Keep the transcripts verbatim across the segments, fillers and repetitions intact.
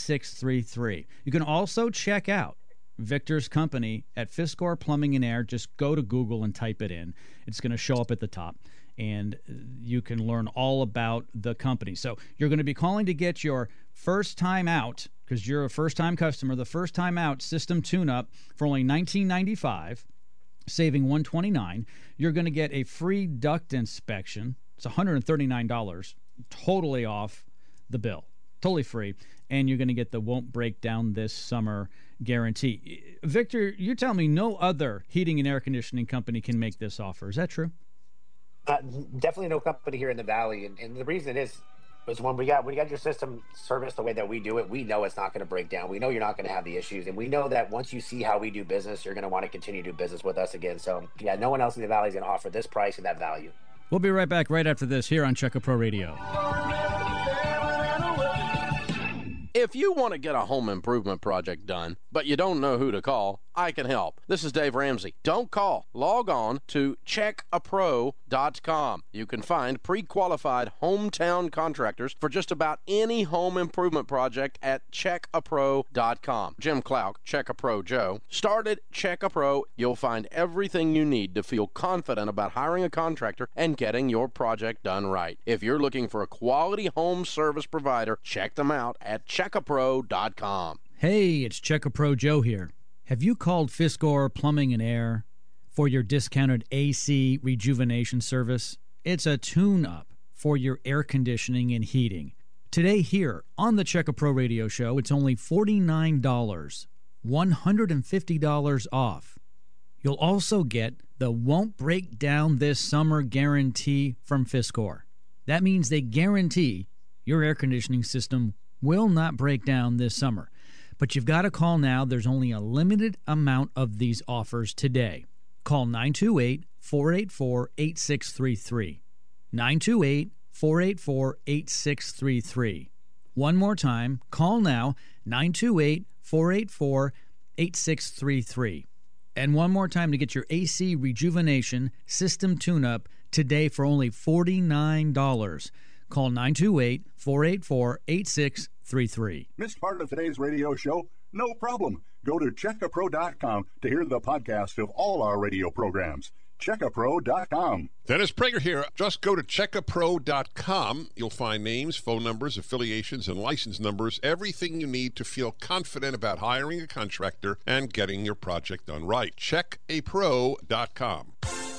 six three three. You can also check out Victor's company at Fiskor Plumbing and Air. Just go to Google and type it in. It's going to show up at the top, and you can learn all about the company. So you're going to be calling to get your first time out, because you're a first-time customer, the first time out system tune-up for only nineteen ninety-five dollars, saving one hundred twenty-nine dollars. You're going to get a free duct inspection. It's one hundred thirty-nine dollars, totally off the bill, totally free, and you're going to get the won't break down this summer guarantee. Victor, you tell me no other heating and air conditioning company can make this offer. Is that true? Uh, definitely no company here in the Valley, and, and the reason is is when we got when you got your system serviced the way that we do it, we know it's not going to break down. We know you're not going to have the issues, and we know that once you see how we do business, you're going to want to continue to do business with us again. So, yeah, no one else in the Valley is going to offer this price and that value. We'll be right back right after this here on Checker Pro Radio. If you want to get a home improvement project done, but you don't know who to call, I can help. This is Dave Ramsey. Don't call. Log on to check a pro dot com. You can find pre-qualified hometown contractors for just about any home improvement project at check a pro dot com. Jim Clouk, Check a Pro Joe, started Check a Pro. You'll find everything you need to feel confident about hiring a contractor and getting your project done right. If you're looking for a quality home service provider, check them out at check a pro dot com. Hey, it's Checker Pro Joe here. Have you called Fiskor Plumbing and Air for your discounted A C rejuvenation service? It's a tune-up for your air conditioning and heating. Today here on the Checker Pro Radio Show, it's only forty-nine dollars, one hundred fifty dollars off. You'll also get the won't break down this summer guarantee from Fiskor. That means they guarantee your air conditioning system will not break down this summer. But you've got to call now. There's only a limited amount of these offers today. Call nine two eight, four eight four, eight six three three. nine two eight, four eight four, eight six three three. One more time, call now, nine two eight, four eight four, eight six three three. And one more time to get your A C rejuvenation system tune-up today for only forty-nine dollars. Call nine two eight, four eight four, eight six three three. Missed part of today's radio show? No problem. Go to check a pro dot com to hear the podcast of all our radio programs. check a pro dot com. Dennis Prager here. Just go to check a pro dot com. You'll find names, phone numbers, affiliations, and license numbers, everything you need to feel confident about hiring a contractor and getting your project done right. check a pro dot com.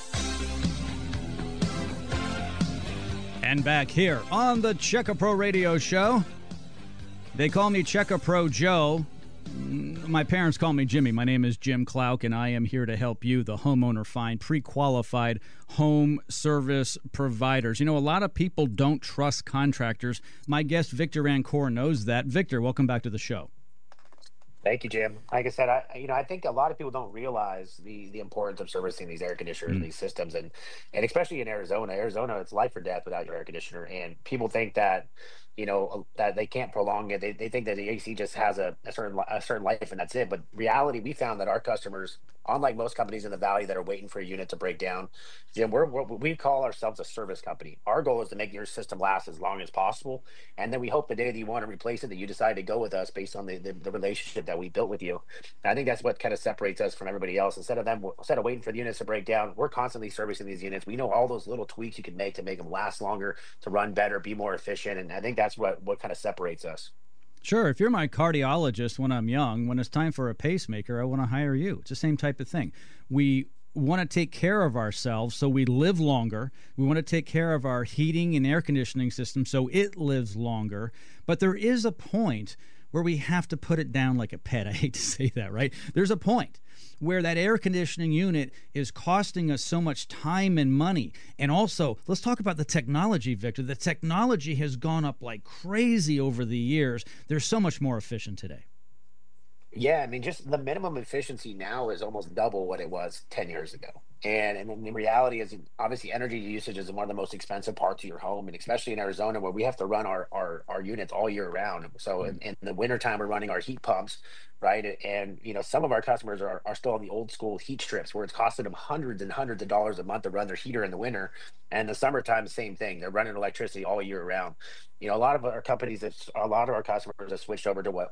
And back here on the Checker Pro Radio Show, they call me Checker Pro Joe. My parents call me Jimmy. My name is Jim Clouk, and I am here to help you, the homeowner, find pre-qualified home service providers. You know, a lot of people don't trust contractors. My guest, Victor Rancourt, knows that. Victor, welcome back to the show. Thank you, Jim. Like I said, I you know I think a lot of people don't realize the the importance of servicing these air conditioners, mm. these systems, and and especially in Arizona. Arizona, it's life or death without your air conditioner. And people think that you know that they can't prolong it. They they think that the A C just has a, a certain a certain life and that's it. But reality, we found that our customers, unlike most companies in the Valley that are waiting for a unit to break down, Jim, we're, we're we call ourselves a service company. Our goal is to make your system last as long as possible, and then we hope the day that you want to replace it, that you decide to go with us based on the the, the relationship that we built with you. And I think that's what kind of separates us from everybody else. Instead of them, instead of waiting for the units to break down, we're constantly servicing these units. We know all those little tweaks you can make to make them last longer, to run better, be more efficient, and I think that's what what kind of separates us. Sure. If you're my cardiologist when I'm young, when it's time for a pacemaker, I want to hire you. It's the same type of thing. We want to take care of ourselves so we live longer. We want to take care of our heating and air conditioning system so it lives longer. But there is a point where we have to put it down like a pet. I hate to say that, right? There's a point where that air conditioning unit is costing us so much time and money. And also, let's talk about the technology, Victor. The technology has gone up like crazy over the years. They're so much more efficient today. Yeah, I mean, just the minimum efficiency now is almost double what it was ten years ago. And, and the reality is, obviously, energy usage is one of the most expensive parts of your home, and especially in Arizona, where we have to run our our, our units all year round. So in, in the wintertime, we're running our heat pumps, right? And, you know, some of our customers are, are still on the old school heat strips, where it's costing them hundreds and hundreds of dollars a month to run their heater in the winter. And in the summertime, same thing. They're running electricity all year round. You know, a lot of our companies, a lot of our customers have switched over to what